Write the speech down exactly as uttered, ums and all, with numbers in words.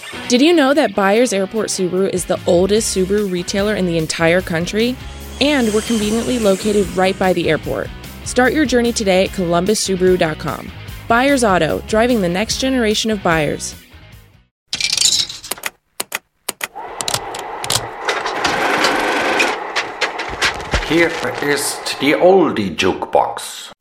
Did you know that Byers Airport Subaru is the oldest Subaru retailer in the entire country? And we're conveniently located right by the airport. Start your journey today at columbus subaru dot com. Byers Auto, driving the next generation of buyers. Hier ist die Oldie Jukebox.